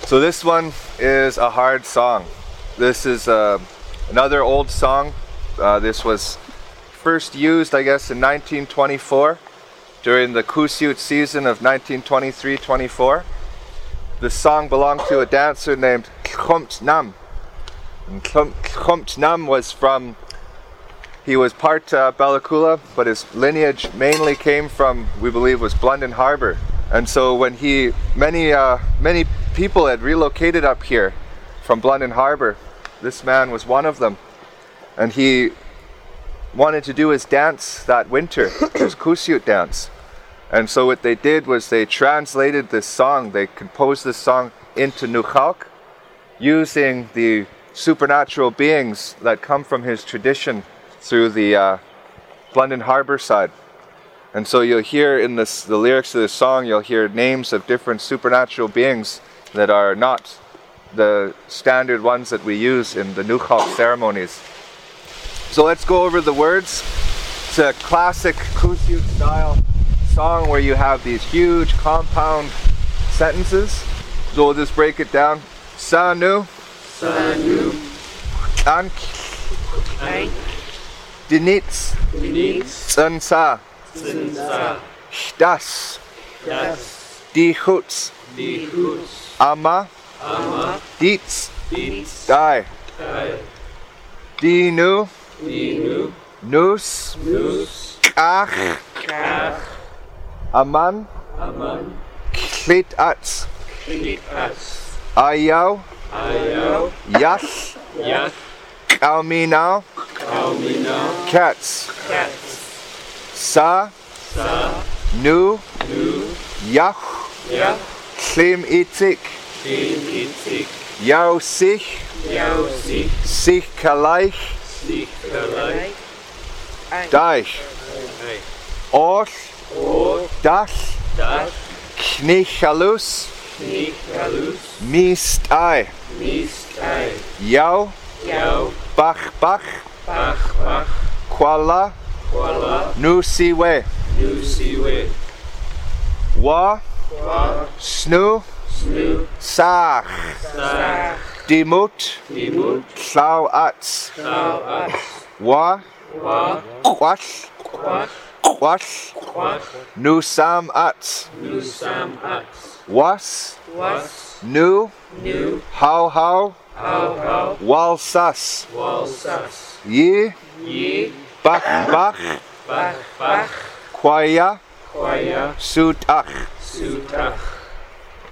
So this one is a hard song. This is another old song. This was first used, I guess, in 1924 during the Kusyut season of 1923-24. This song belonged to a dancer named Khrumt Nam. And Khrumt Nam was from, he was part Bella Coola, but his lineage mainly came from, we believe, was Blunden Harbor. And so when many people had relocated up here from Blunden Harbor, this man was one of them. And he wanted to do his dance that winter, his Kusyut dance. And so what they did was they translated this song, they composed this song into Nukhalk, using the supernatural beings that come from his tradition through the Blunden Harbor side. And so you'll hear in the lyrics of this song, you'll hear names of different supernatural beings that are not the standard ones that we use in the Nukhalk ceremonies. So let's go over the words. It's a classic Kusyut style song where you have these huge compound sentences. So we'll just break it down. Sanu, Ank, Dinitz, Tsansa, Das, Dichuts, Ama, Dietz, Dai, Dinu, Nus, Kach, Aman, Klitats, Ayau, Yash, Kalminau, Cats, Sa, Nu, Yach, Klim Itik, Yau Sich, Sich Kalaich, Daich, Orch, Dash, Knichalus, Mistai, Yau, Bach, Kuala, Nusiwe, Wa, Snu, Sach, Dimut, Klau Ats, Wa, Quash, Nusam Ats, Was, Nu, How, Walsas, Ye, Bach, Kwaya, Sutach.